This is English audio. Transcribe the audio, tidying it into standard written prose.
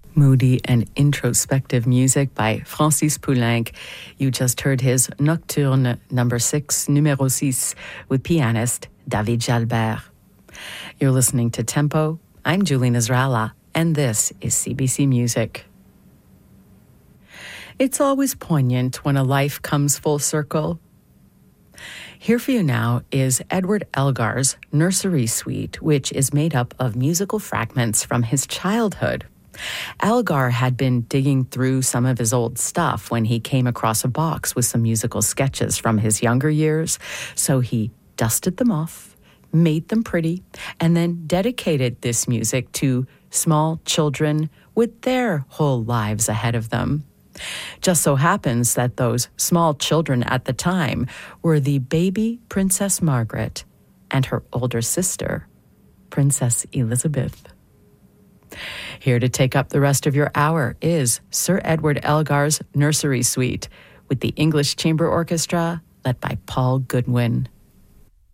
Moody and introspective music by Francis Poulenc. You just heard his Nocturne number 6, numéro 6, with pianist David Jalbert. You're listening to Tempo. I'm Julie Nasrallah, and this is CBC Music. It's always poignant when a life comes full circle. Here for you now is Edward Elgar's Nursery Suite, which is made up of musical fragments from his childhood. Elgar had been digging through some of his old stuff when he came across a box with some musical sketches from his younger years, so he dusted them off, made them pretty, and then dedicated this music to small children with their whole lives ahead of them. Just so happens that those small children at the time were the baby Princess Margaret and her older sister, Princess Elizabeth. Here to take up the rest of your hour is Sir Edward Elgar's Nursery Suite with the English Chamber Orchestra led by Paul Goodwin.